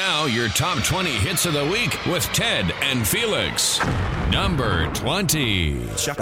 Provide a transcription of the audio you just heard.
Now, your top 20 hits of the week with Ted and Felix. Number 20. Shaka